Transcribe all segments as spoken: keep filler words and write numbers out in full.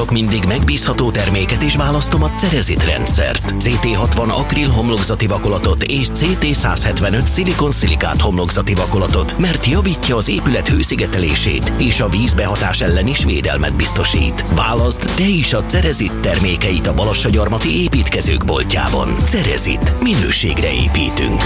találok mindig megbízható terméket és választom a Cerezit rendszert. cé té hatvan akril homlokzati vakolatot és cé té száz hetvenöt szilikon-szilikát homlokzati vakolatot, mert javítja az épület hőszigetelését és a vízbehatás ellen is védelmet biztosít. Válaszd te is a Cerezit termékeit a Balassagyarmati építkezők boltjában. Cerezit. Minőségre építünk.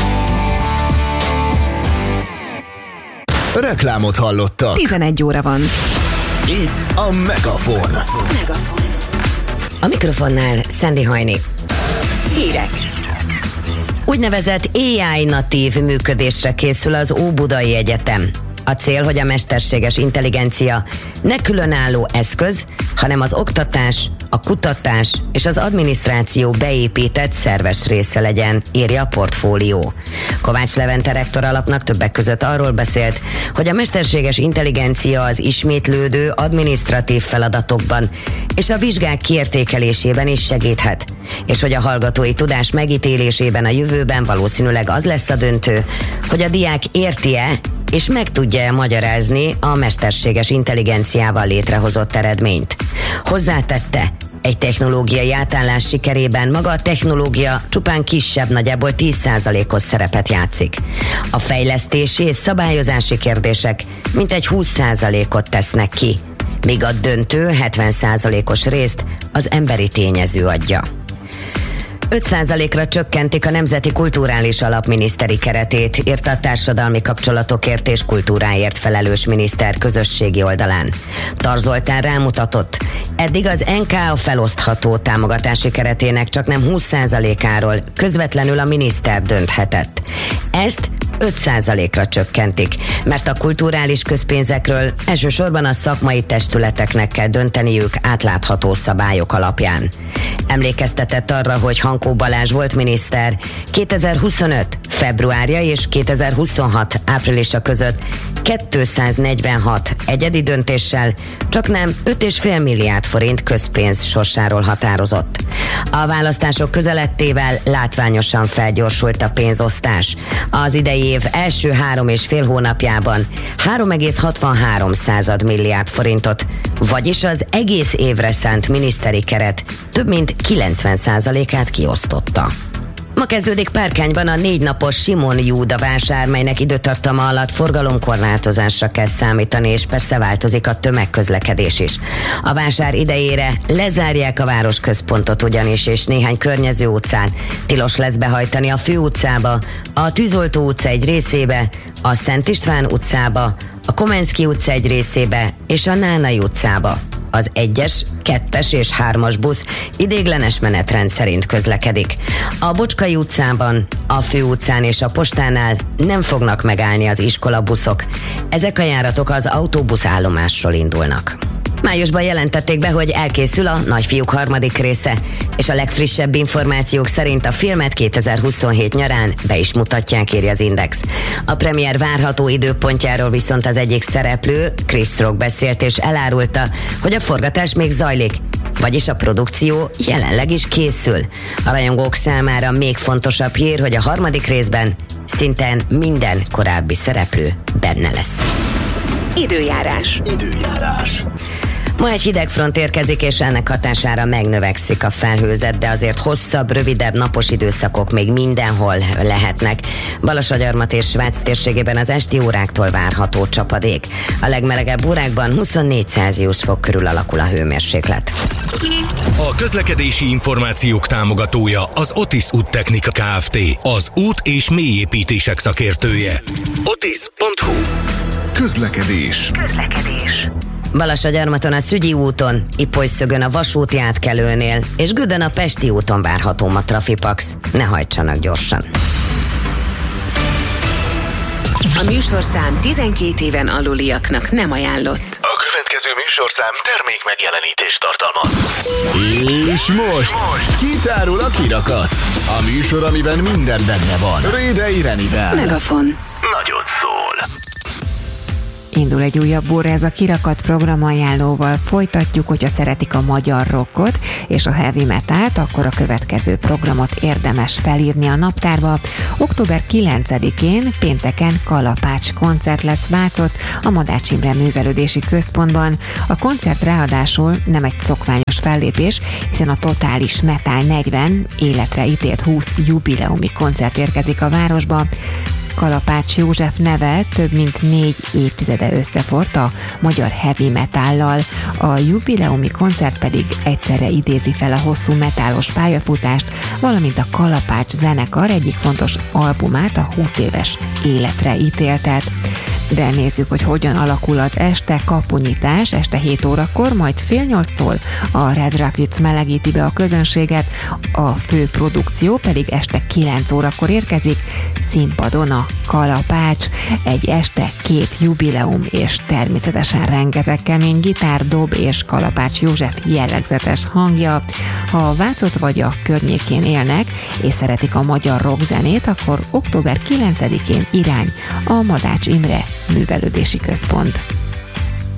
Reklámot hallottak. tizenegy óra van. Itt a Megafon. Megafon. A mikrofonnál Szendi Hajni. Hírek. Úgynevezett á i natív működésre készül az Óbudai Egyetem. A cél, hogy a mesterséges intelligencia ne különálló eszköz, hanem az oktatás, a kutatás és az adminisztráció beépített szerves része legyen, írja a Portfólió. Kovács Levente rektor alapnak többek között arról beszélt, hogy a mesterséges intelligencia az ismétlődő adminisztratív feladatokban és a vizsgák kiértékelésében is segíthet, és hogy a hallgatói tudás megítélésében a jövőben valószínűleg az lesz a döntő, hogy a diák érti-e és meg tudja magyarázni a mesterséges intelligenciával létrehozott eredményt. Hozzátette, egy technológiai átállás sikerében maga a technológia csupán kisebb, nagyjából tíz százalékos szerepet játszik. A fejlesztési és szabályozási kérdések mintegy húsz százalékot tesznek ki, míg a döntő hetven százalékos részt az emberi tényező adja. öt százalékra csökkentik a Nemzeti Kulturális Alap miniszteri keretét, írta a társadalmi kapcsolatokért és kultúráért felelős miniszter közösségi oldalán. Tar Zoltán rámutatott, eddig az en ká a felosztható támogatási keretének csaknem húsz százalékáról közvetlenül a miniszter dönthetett. Ezt öt százalékra csökkentik, mert a kulturális közpénzekről elsősorban a szakmai testületeknek kell dönteniük átlátható szabályok alapján. Emlékeztetett arra, hogy Hankó Balázs volt miniszter kétezer-huszonöt februárja és kétezer-huszonhat áprilisa között kétszáznegyvenhat egyedi döntéssel csaknem öt egész öt milliárd forint közpénz sorsáról határozott. A választások közeledtével látványosan felgyorsult a pénzosztás. Az idei év első három és fél hónapjában három egész hatvanhárom század milliárd forintot, vagyis az egész évre szánt miniszteri keret több mint kilencven százalékát kiosztotta. Ma kezdődik Párkányban a négy napos Simon Júda vásár, melynek időtartama alatt forgalomkorlátozásra kell számítani, és persze változik a tömegközlekedés is. A vásár idejére lezárják a városközpontot ugyanis, és néhány környező utcán tilos lesz behajtani a főutcába, a Tűzoltó utca egy részébe, a Szent István utcába, a Komenszky utca egy részébe és a Nánai utcába. Az egyes, kettes és hármas busz ideiglenes menetrend szerint közlekedik. A Bocskai utcában, a Főutcán és a Postánál nem fognak megállni az iskolabuszok. Ezek a járatok az autóbuszállomásról indulnak. Májusban jelentették be, hogy elkészül a Nagyfiúk harmadik része, és a legfrissebb információk szerint a filmet kétezer-huszonhét nyarán be is mutatják, írja az Index. A premier várható időpontjáról viszont az egyik szereplő, Chris Rock beszélt és elárulta, hogy a forgatás még zajlik, vagyis a produkció jelenleg is készül. A rajongók számára még fontosabb hír, hogy a harmadik részben szinte minden korábbi szereplő benne lesz. Időjárás. Időjárás. Ma egy hideg front érkezik, és ennek hatására megnövekszik a felhőzet, de azért hosszabb, rövidebb napos időszakok még mindenhol lehetnek. Balassagyarmat és Svác térségében az esti óráktól várható csapadék. A legmelegebb órákban huszonnégy Celsius fok körül alakul a hőmérséklet. A közlekedési információk támogatója az Otis Úttechnika Kft. Az út- és mélyépítések szakértője. otis pont hu. Közlekedés. Közlekedés. Balassagyarmaton a Szügyi úton, Ipolyszögön a vasúti átkelőnél, és Gödön a Pesti úton várható a Trafipax. Ne hajtsanak gyorsan. A műsorszám tizenkét éven aluliaknak nem ajánlott. A következő műsorszám termék megjelenítést tartalmaz. És most kitárul a kirakat. A műsor, amiben minden benne van. Rédei Renivel. Megafon. Nagyot szól. Indul egy újabb óra, ez a Kirakat programajánlóval folytatjuk, hogyha szeretik a magyar rockot és a heavy metalt, akkor a következő programot érdemes felírni a naptárba. október kilencedikén pénteken kalapács koncert lesz Vácott, a Madács Imre Művelődési Központban. A koncert ráadásul nem egy szokványos fellépés, hiszen a Totális Metal negyven életre ítélt húsz jubileumi koncert érkezik a városba. Kalapács József neve több mint négy évtizede összefort a magyar heavy metállal, a jubileumi koncert pedig egyszerre idézi fel a hosszú metálos pályafutást, valamint a Kalapács zenekar egyik fontos albumát, a húsz éves életre ítéltet. De nézzük, hogy hogyan alakul az este. Kapunyítás este hét órakor, majd fél nyolctól a Red Rackets melegíti be a közönséget, a fő produkció pedig este kilenc órakor érkezik, színpadon a Kalapács, egy este két jubileum és természetesen rengeteg kemény gitár, dob és Kalapács József jellegzetes hangja. Ha Vácott vagy a környékén élnek és szeretik a magyar rockzenét, akkor október kilencedikén irány a Madács Imre Művelődési Központ.